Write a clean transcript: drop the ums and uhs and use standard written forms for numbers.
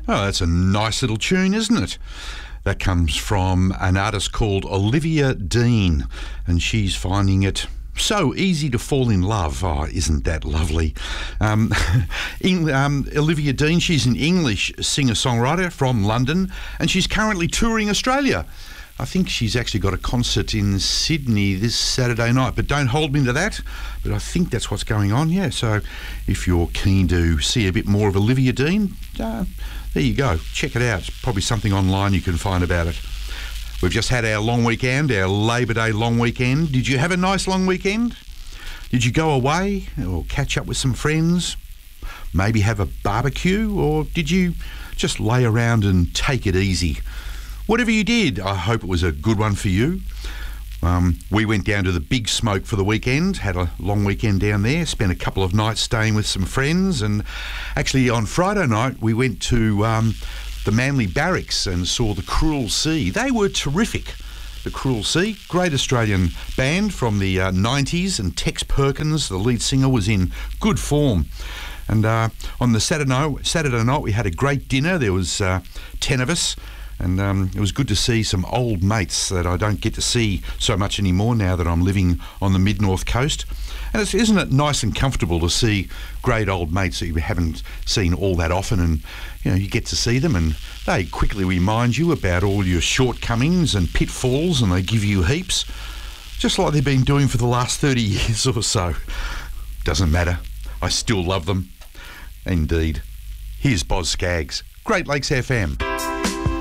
Oh, that's a nice little tune, isn't it? That comes from an artist called Olivia Dean, and she's finding it so easy to fall in love. Oh, isn't that lovely? Olivia Dean, she's an English singer-songwriter from London, and she's currently touring Australia. I think she's actually got a concert in Sydney this Saturday night, but don't hold me to that. But I think that's what's going on, yeah. So if you're keen to see a bit more of Olivia Dean, there you go. Check it out. It's probably something online you can find about it. We've just had our long weekend, our Labor Day long weekend. Did you have a nice long weekend? Did you go away or catch up with some friends? Maybe have a barbecue? Or did you just lay around and take it easy? Whatever you did, I hope it was a good one for you. We went down to the Big Smoke for the weekend, had a long weekend down there, spent a couple of nights staying with some friends, and actually on Friday night we went to the Manly Barracks and saw the Cruel Sea. They were terrific. The Cruel Sea, great Australian band from the 90s, and Tex Perkins, the lead singer, was in good form. And on the Saturday night we had a great dinner. There was 10 of us. And it was good to see some old mates that I don't get to see so much anymore now that I'm living on the mid-north coast. And isn't it nice and comfortable to see great old mates that you haven't seen all that often, and you get to see them and they quickly remind you about all your shortcomings and pitfalls, and they give you heaps, just like they've been doing for the last 30 years or so. Doesn't matter. I still love them. Indeed. Here's Boz Scaggs, Great Lakes FM.